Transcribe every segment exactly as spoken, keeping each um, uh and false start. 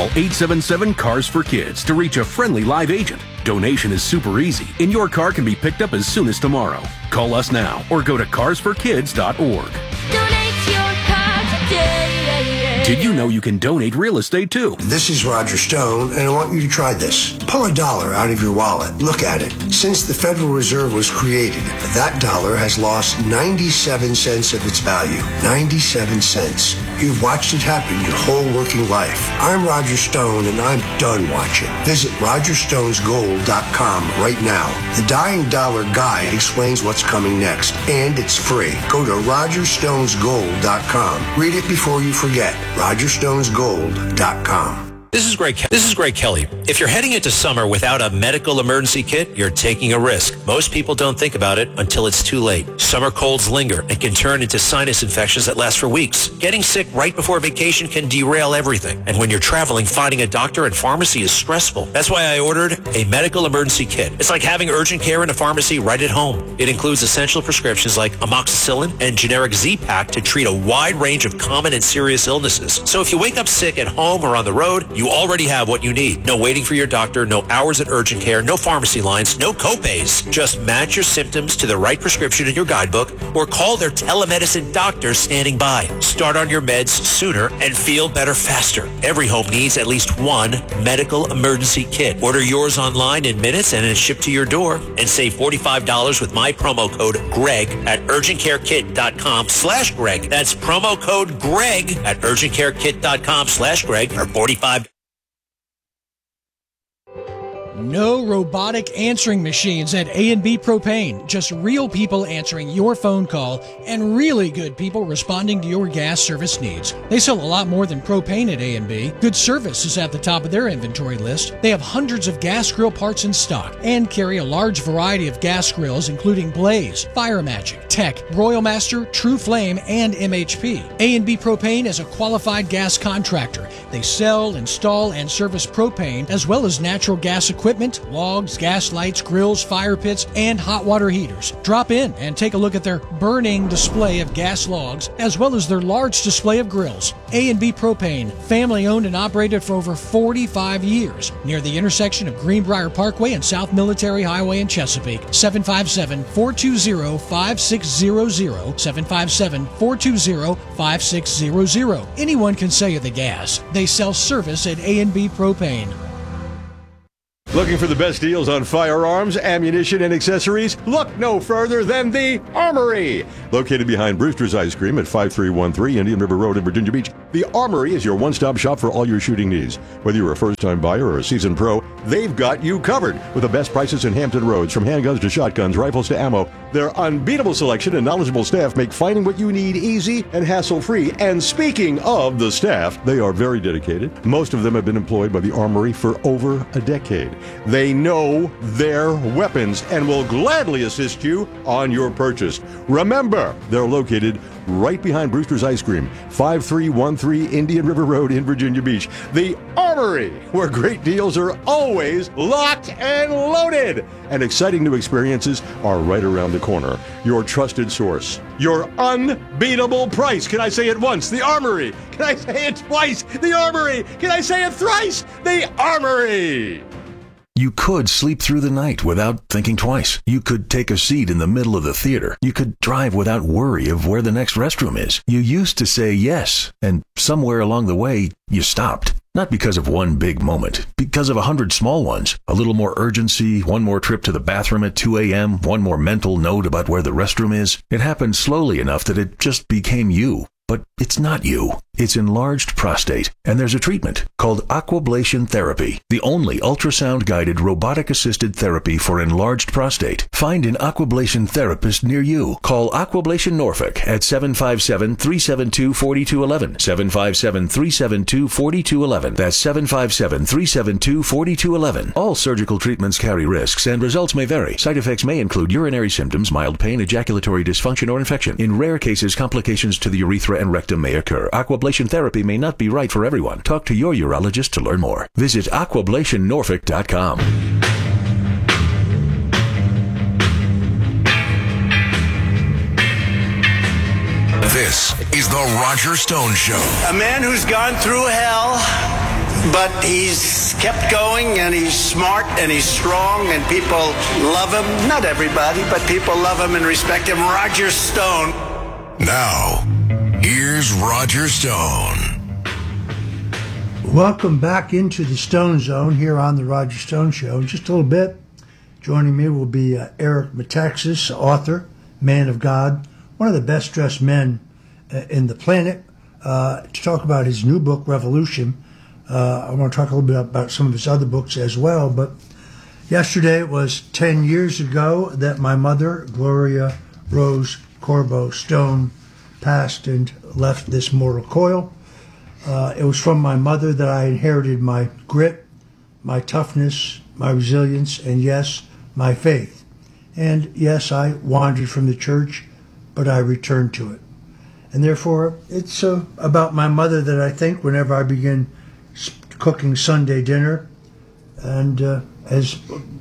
eight seven seven, C A R S for Kids to reach a friendly live agent. Donation is super easy, and your car can be picked up as soon as tomorrow. Call us now or go to cars for kids dot org. Donate your car today. Did you know you can donate real estate too? This is Roger Stone, and I want you to try this. Pull a dollar out of your wallet. Look at it. Since the Federal Reserve was created, that dollar has lost ninety-seven cents of its value. ninety-seven cents. You've watched it happen your whole working life. I'm Roger Stone, and I'm done watching. Visit roger stones gold dot com right now. The Dying Dollar Guide explains what's coming next, and it's free. Go to roger stones gold dot com. Read it before you forget. roger stones gold dot com. This is Greg. This is Greg Kelly. If you're heading into summer without a medical emergency kit, you're taking a risk. Most people don't think about it until it's too late. Summer colds linger and can turn into sinus infections that last for weeks. Getting sick right before vacation can derail everything. And when you're traveling, finding a doctor and pharmacy is stressful. That's why I ordered a medical emergency kit. It's like having urgent care in a pharmacy right at home. It includes essential prescriptions like amoxicillin and generic Z-Pak to treat a wide range of common and serious illnesses. So if you wake up sick at home or on the road, you already have what you need. No waiting for your doctor, no hours at urgent care, no pharmacy lines, no copays. Just match your symptoms to the right prescription in your guidebook or call their telemedicine doctor standing by. Start on your meds sooner and feel better faster. Every home needs at least one medical emergency kit. Order yours online in minutes and it's shipped to your door, and save forty-five dollars with my promo code GREG at urgent care kit dot com slash Greg. That's promo code GREG at urgent care kit dot com slash Greg for forty-five dollars. No robotic answering machines at A and B Propane. Just real people answering your phone call and really good people responding to your gas service needs. They sell a lot more than propane at A and B. Good service is at the top of their inventory list. They have hundreds of gas grill parts in stock and carry a large variety of gas grills including Blaze, Fire Magic, Tech, Royal Master, True Flame, and M H P. A and B Propane is a qualified gas contractor. They sell, install, and service propane as well as natural gas equipment, logs, gas lights, grills, fire pits, and hot water heaters. Drop in and take a look at their burning display of gas logs as well as their large display of grills. A and B Propane, family owned and operated for over forty-five years, near the intersection of Greenbrier Parkway and South Military Highway in Chesapeake. seven five seven, four two zero, five six zero zero, seven five seven, four two zero, five six zero zero. Anyone can sell you the gas. They sell service at A and B Propane. Looking for the best deals on firearms, ammunition, and accessories? Look no further than the Armory! Located behind Brewster's Ice Cream at five three one three Indian River Road in Virginia Beach, the Armory is your one-stop shop for all your shooting needs. Whether you're a first-time buyer or a seasoned pro, they've got you covered with the best prices in Hampton Roads. From handguns to shotguns, rifles to ammo, their unbeatable selection and knowledgeable staff make finding what you need easy and hassle-free. And speaking of the staff, they are very dedicated. Most of them have been employed by the Armory for over a decade. They know their weapons and will gladly assist you on your purchase. Remember, they're located right behind Brewster's Ice Cream, five three one three Indian River Road in Virginia Beach. The Armory, where great deals are always locked and loaded. And exciting new experiences are right around the corner. Your trusted source. Your unbeatable price. Can I say it once? The Armory. Can I say it twice? The Armory. Can I say it thrice? The Armory. You could sleep through the night without thinking twice. You could take a seat in the middle of the theater. You could drive without worry of where the next restroom is. You used to say yes, and somewhere along the way, you stopped. Not because of one big moment, because of a hundred small ones. A little more urgency, one more trip to the bathroom at two a.m., one more mental note about where the restroom is. It happened slowly enough that it just became you. But it's not you. It's enlarged prostate, and there's a treatment called Aquablation Therapy, the only ultrasound-guided robotic-assisted therapy for enlarged prostate. Find an Aquablation therapist near you. Call Aquablation Norfolk at seven five seven, three seven two, four two one one, seven five seven, three seven two, four two one one. That's seven five seven, three seven two, four two one one. All surgical treatments carry risks, and results may vary. Side effects may include urinary symptoms, mild pain, ejaculatory dysfunction, or infection. In rare cases, complications to the urethra and rectum may occur. Aquablation therapy may not be right for everyone. Talk to your urologist to learn more. Visit aquablation norfolk dot com. This is the Roger Stone Show. A man who's gone through hell, but he's kept going, and he's smart, and he's strong, and people love him. Not everybody, but people love him and respect him. Roger Stone. Now, here's Roger Stone. Welcome back into the Stone Zone here on the Roger Stone Show. In just a little bit, joining me will be uh, Eric Metaxas, author, man of God, one of the best-dressed men uh, in the planet, uh, to talk about his new book, Revolution. Uh, I want to talk a little bit about some of his other books as well, but yesterday it was ten years ago that my mother, Gloria Rose Corbo Stone, passed and left this mortal coil. Uh, it was from my mother that I inherited my grit, my toughness, my resilience, and yes, my faith. And yes, I wandered from the church, but I returned to it. And therefore, it's uh, about my mother that I think whenever I begin cooking Sunday dinner. And uh, as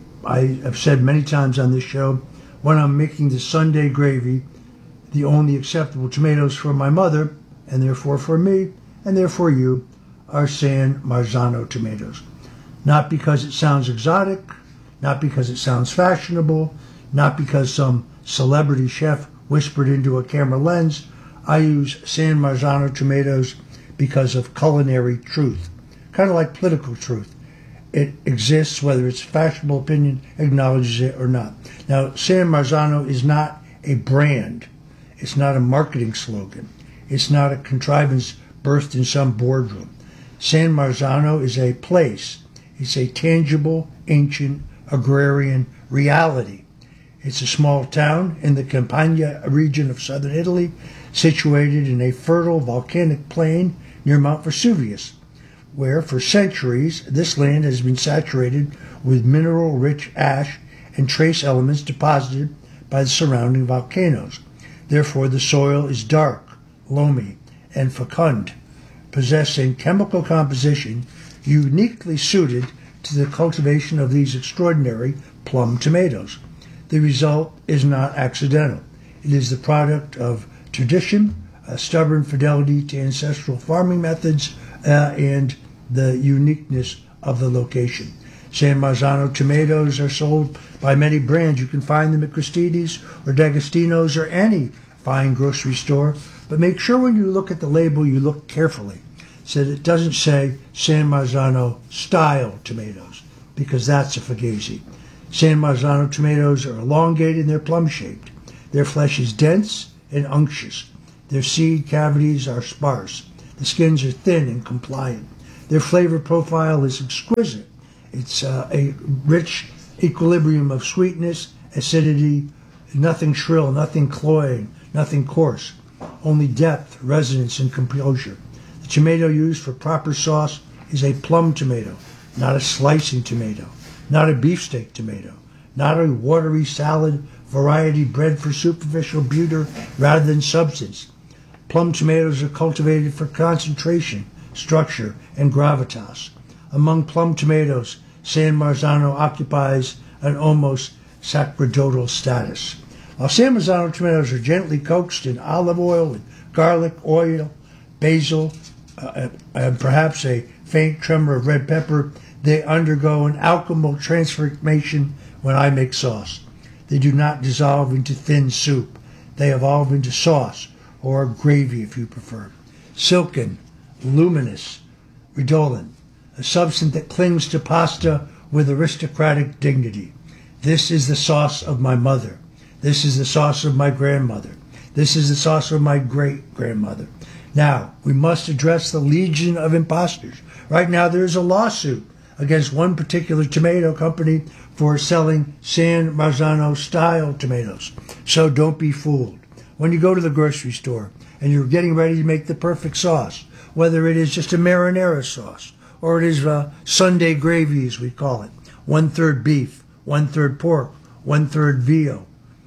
I have said many times on this show, when I'm making the Sunday gravy, the only acceptable tomatoes for my mother, and therefore for me, and therefore you, are San Marzano tomatoes. Not because it sounds exotic, not because it sounds fashionable, not because some celebrity chef whispered into a camera lens. I use San Marzano tomatoes because of culinary truth, kind of like political truth. It exists whether it's fashionable opinion acknowledges it or not. Now, San Marzano is not a brand. It's not a marketing slogan. It's not a contrivance birthed in some boardroom. San Marzano is a place. It's a tangible, ancient, agrarian reality. It's a small town in the Campania region of southern Italy, situated in a fertile volcanic plain near Mount Vesuvius, where for centuries this land has been saturated with mineral-rich ash and trace elements deposited by the surrounding volcanoes. Therefore, the soil is dark, loamy, and fecund, possessing chemical composition uniquely suited to the cultivation of these extraordinary plum tomatoes. The result is not accidental. It is the product of tradition, a stubborn fidelity to ancestral farming methods, uh, and the uniqueness of the location. San Marzano tomatoes are sold by many brands. You can find them at Christini's or D'Agostino's or any fine grocery store, but make sure when you look at the label you look carefully so that it doesn't say San Marzano style tomatoes, because that's a fugazi. San Marzano tomatoes are elongated and they're plum-shaped. Their flesh is dense and unctuous. Their seed cavities are sparse. The skins are thin and compliant. Their flavor profile is exquisite. It's uh, a rich equilibrium of sweetness, acidity, nothing shrill, nothing cloying, nothing coarse. Only depth, resonance, and composure. The tomato used for proper sauce is a plum tomato, not a slicing tomato, not a beefsteak tomato, not a watery salad variety bred for superficial beauty rather than substance. Plum tomatoes are cultivated for concentration, structure, and gravitas. Among plum tomatoes, San Marzano occupies an almost sacerdotal status. While San Marzano tomatoes are gently coaxed in olive oil with garlic, oil, basil, uh, and perhaps a faint tremor of red pepper, they undergo an alchemical transformation when I make sauce. They do not dissolve into thin soup. They evolve into sauce, or gravy if you prefer. Silken, luminous, redolent, a substance that clings to pasta with aristocratic dignity. This is the sauce of my mother. This is the sauce of my grandmother. This is the sauce of my great-grandmother. Now, we must address the legion of imposters. Right now, there is a lawsuit against one particular tomato company for selling San Marzano-style tomatoes. So don't be fooled. When you go to the grocery store and you're getting ready to make the perfect sauce, whether it is just a marinara sauce or it is a Sunday gravy, as we call it, one-third beef, one-third pork, one-third veal,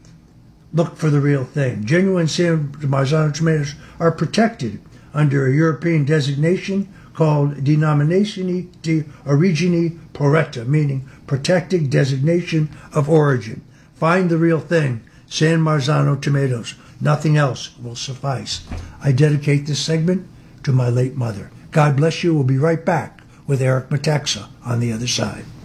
look for the real thing. Genuine San Marzano tomatoes are protected under a European designation called Denominazione di Origine Protetta, meaning protected designation of origin. Find the real thing, San Marzano tomatoes. Nothing else will suffice. I dedicate this segment to my late mother. God bless you. We'll be right back with Eric Metaxa on the other side.